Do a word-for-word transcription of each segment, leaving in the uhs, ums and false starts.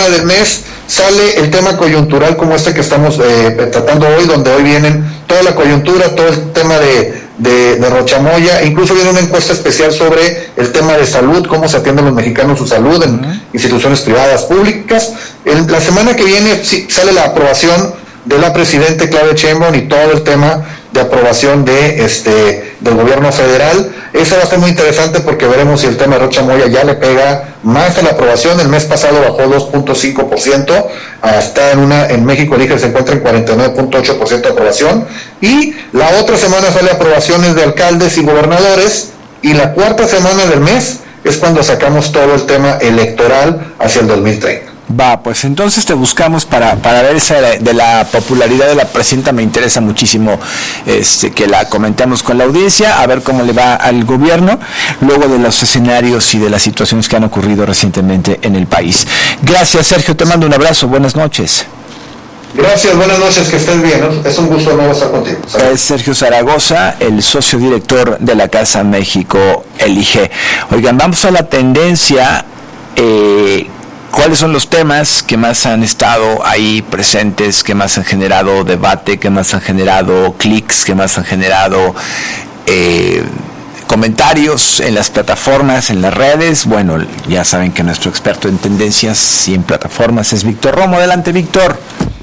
semana del mes sale el tema coyuntural como este que estamos eh, tratando hoy, donde hoy vienen toda la coyuntura, todo el tema de, de, de Rochamoya, incluso viene una encuesta especial sobre el tema de salud, cómo se atienden los mexicanos su salud en uh-huh. instituciones privadas, públicas. En la semana que viene sí, sale la aprobación de la presidenta Claudia Sheinbaum y todo el tema de aprobación de este del gobierno federal. Eso va a ser muy interesante porque veremos si el tema de Rocha Moya ya le pega más a la aprobación. El mes pasado bajó dos punto cinco por ciento, está en una en México Elige se encuentra en cuarenta y nueve punto ocho por ciento de aprobación, y la otra semana sale aprobaciones de alcaldes y gobernadores, y la cuarta semana del mes es cuando sacamos todo el tema electoral hacia el dos mil treinta. Va, pues entonces te buscamos para, para ver esa de, de la popularidad de la presidenta. Me interesa muchísimo este, que la comentemos con la audiencia, a ver cómo le va al gobierno, luego de los escenarios y de las situaciones que han ocurrido recientemente en el país. Gracias, Sergio, te mando un abrazo, buenas noches. Gracias, buenas noches, que estés bien, ¿no? Es un gusto nuevo estar contigo. ¿Sabes? Es Sergio Zaragoza, el socio director de la Casa México Elige. Oigan, vamos a la tendencia. eh, ¿Cuáles son los temas que más han estado ahí presentes, que más han generado debate, que más han generado clics, que más han generado eh, comentarios en las plataformas, en las redes? Bueno, ya saben que nuestro experto en tendencias y en plataformas es Víctor Romo. Adelante, Víctor.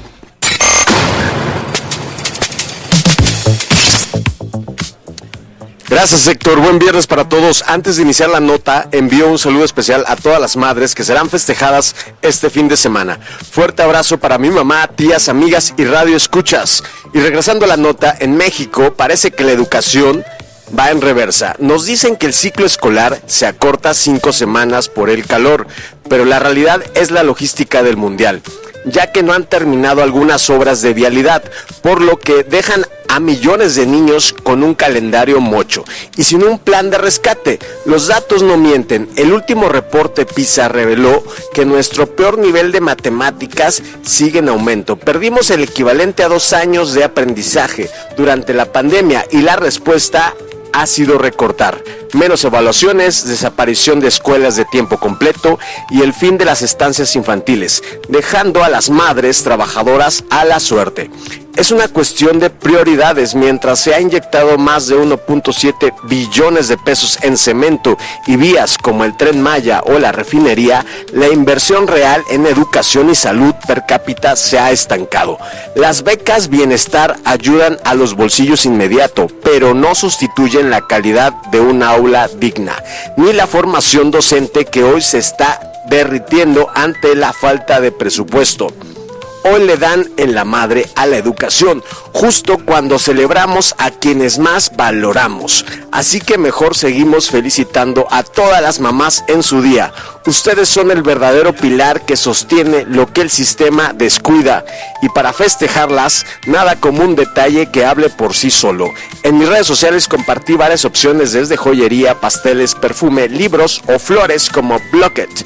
Gracias, Héctor. Buen viernes para todos. Antes de iniciar la nota, envío un saludo especial a todas las madres que serán festejadas este fin de semana. Fuerte abrazo para mi mamá, tías, amigas y radio escuchas. Y regresando a la nota, en México parece que la educación va en reversa. Nos dicen que el ciclo escolar se acorta cinco semanas por el calor, pero la realidad es la logística del mundial, ya que no han terminado algunas obras de vialidad, por lo que dejan a millones de niños con un calendario mocho y sin un plan de rescate. Los datos no mienten. El último reporte PISA reveló que nuestro peor nivel de matemáticas sigue en aumento. Perdimos el equivalente a dos años de aprendizaje durante la pandemia y la respuesta ha sido recortar. Menos evaluaciones, desaparición de escuelas de tiempo completo y el fin de las estancias infantiles, dejando a las madres trabajadoras a la suerte. Es una cuestión de prioridades. Mientras se ha inyectado más de uno punto siete billones de pesos en cemento y vías como el Tren Maya o la refinería, la inversión real en educación y salud per cápita se ha estancado. Las becas bienestar ayudan a los bolsillos inmediato, pero no sustituyen la calidad de un aula digna, ni la formación docente que hoy se está derritiendo ante la falta de presupuesto. Hoy le dan en la madre a la educación, justo cuando celebramos a quienes más valoramos. Así que mejor seguimos felicitando a todas las mamás en su día. Ustedes son el verdadero pilar que sostiene lo que el sistema descuida. Y para festejarlas, nada como un detalle que hable por sí solo. En mis redes sociales compartí varias opciones desde joyería, pasteles, perfume, libros o flores como Blocket.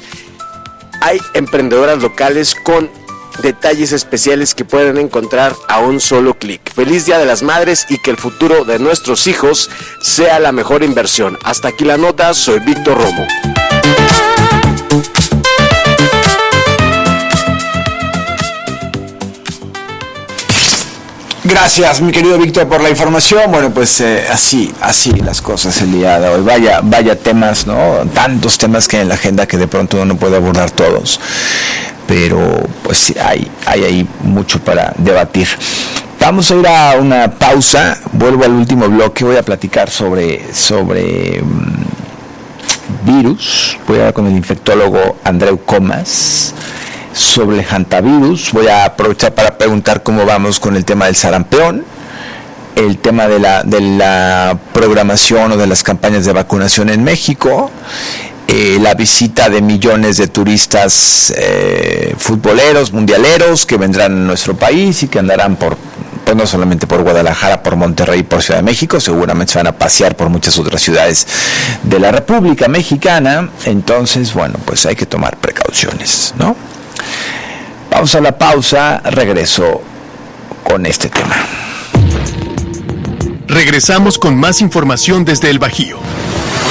Hay emprendedoras locales con detalles especiales que pueden encontrar a un solo clic. Feliz Día de las Madres y que el futuro de nuestros hijos sea la mejor inversión. Hasta aquí la nota, soy Víctor Romo. Gracias, mi querido Víctor, por la información. Bueno, pues eh, así, así las cosas el día de hoy. Vaya, vaya temas, ¿no? Tantos temas que hay en la agenda que de pronto uno no puede abordar todos. Pero pues sí, hay, hay ahí mucho para debatir. Vamos a ir a una pausa. Vuelvo al último bloque. Voy a platicar sobre, sobre um, virus. Voy a hablar con el infectólogo Andreu Comas sobre el hantavirus. Voy a aprovechar para preguntar cómo vamos con el tema del sarampión, el tema de la, de la programación o de las campañas de vacunación en México, eh, la visita de millones de turistas eh, futboleros, mundialeros, que vendrán a nuestro país y que andarán por, pues no solamente por Guadalajara, por Monterrey, por Ciudad de México, seguramente se van a pasear por muchas otras ciudades de la República Mexicana. Entonces, bueno, pues hay que tomar precauciones, ¿no? Vamos a la pausa, regreso con este tema. Regresamos con más información desde el Bajío.